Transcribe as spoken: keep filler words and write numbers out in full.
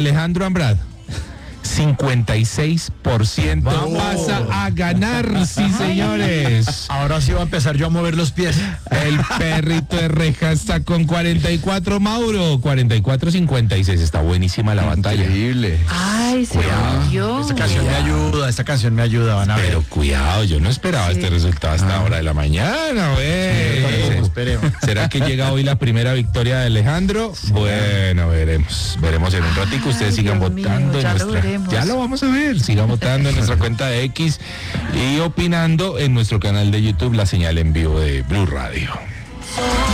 Alejandro Ambrad, cincuenta y seis por ciento pasa a ganar, sí señores. Ahora sí va a empezar yo a mover los pies. El perrito de reja está con cuarenta y cuatro, Mauro, cuarenta y cuatro cincuenta y seis, está buenísima la batalla. Increíble. Ay, se volvió. Esta canción me ayuda, esta canción me ayuda, van a ver. Pero cuidado, yo no esperaba Sí. este resultado hasta Ah. hora de la mañana, Sí, güey. esperemos. ¿Será que llega hoy la primera victoria de Alejandro? Bueno, veremos, veremos en un ratico. Ustedes Ay, sigan Dios mío, votando en ya lo nuestra, veremos. ya lo vamos a ver, sigan votando en nuestra cuenta de X y opinando en nuestro canal de YouTube, la señal en vivo de Blue Radio.